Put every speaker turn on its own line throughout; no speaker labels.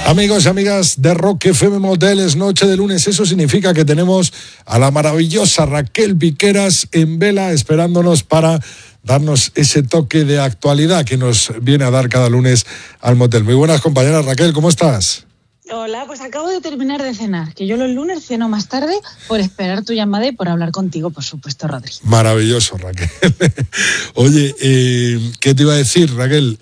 Amigos y amigas de Rock FM Moteles, noche de lunes. Eso significa que tenemos a la maravillosa Raquel Piqueras en vela esperándonos para darnos ese toque de actualidad que nos viene a dar cada lunes al motel. Muy buenas, compañeras. Raquel, ¿cómo estás?
Hola, pues acabo de terminar de cenar, que yo los lunes ceno más tarde por esperar tu llamada y por hablar contigo, por supuesto, Rodri.
Maravilloso, Raquel. Oye, ¿qué te iba a decir, Raquel?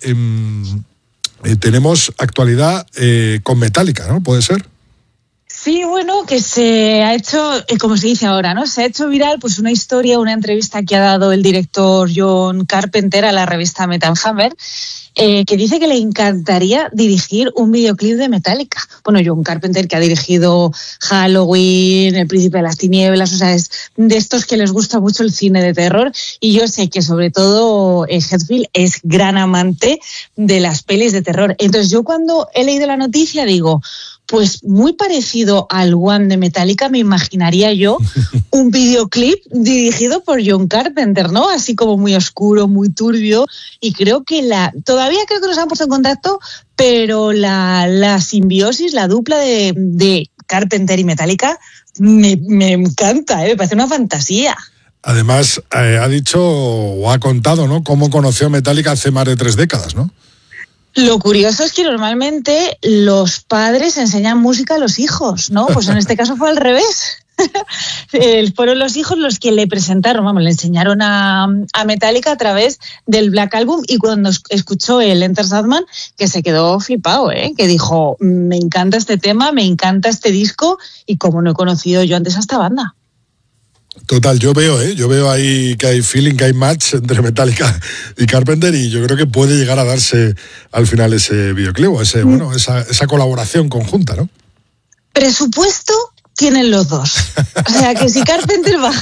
Tenemos actualidad con Metallica, ¿no? ¿Puede ser?
Sí, bueno, que se ha hecho, como se dice ahora, ¿no? Se ha hecho viral pues una historia, una entrevista que ha dado el director John Carpenter a la revista Metal Hammer, que dice que le encantaría dirigir un videoclip de Metallica. Bueno, John Carpenter, que ha dirigido Halloween, El Príncipe de las Tinieblas, o sea, es de estos que les gusta mucho el cine de terror, y yo sé que sobre todo Hetfield es gran amante de las pelis de terror. Entonces yo cuando he leído la noticia digo, pues muy parecido al One de Metallica, me imaginaría yo un videoclip dirigido por John Carpenter, ¿no? Así como muy oscuro, muy turbio, y creo que todavía creo que nos han puesto en contacto, pero la simbiosis, la dupla de Carpenter y Metallica me encanta, me parece una fantasía.
Además, ha dicho o ha contado, ¿no?, cómo conoció Metallica hace más de 3 décadas, ¿no?
Lo curioso es que normalmente los padres enseñan música a los hijos, ¿no? Pues en este caso fue al revés. Fueron los hijos los que le presentaron, le enseñaron a Metallica a través del Black Album, y cuando escuchó el Enter Sandman, que se quedó flipado, que dijo, me encanta este tema, me encanta este disco, y como no he conocido yo antes a esta banda.
Total, yo veo ahí que hay feeling, que hay match entre Metallica y Carpenter, y yo creo que puede llegar a darse al final ese videoclip, esa colaboración conjunta, ¿no?
Presupuesto tienen los dos. O sea, que si Carpenter va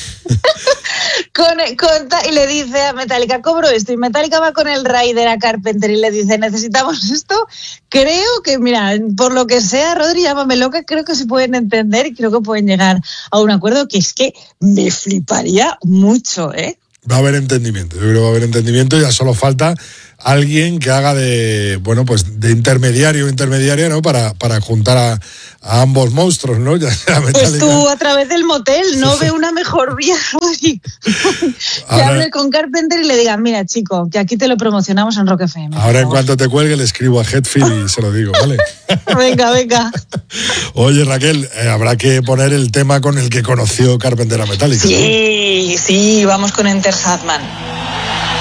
y le dice a Metallica, cobro esto, y Metallica va con el rider a Carpenter y le dice, necesitamos esto, creo que, mira, por lo que sea, Rodri, llámame loca, creo que se pueden entender y creo que pueden llegar a un acuerdo, que es que me fliparía mucho,
Va a haber entendimiento, yo creo que va a haber entendimiento, ya solo falta alguien que haga de intermediaria, ¿no? Para juntar a ambos monstruos, ¿no? Ya sea Metallica.
Pues tú a través del motel, no ve una mejor vía, que hable con Carpenter y le digan, mira, chico, que aquí te lo promocionamos en Rock FM.
Ahora en cuanto te cuelgue le escribo a Hetfield y se lo digo, ¿vale?
Venga.
Oye, Raquel, habrá que poner el tema con el que conoció Carpenter a Metallica.
Sí, vamos con Enter Sandman.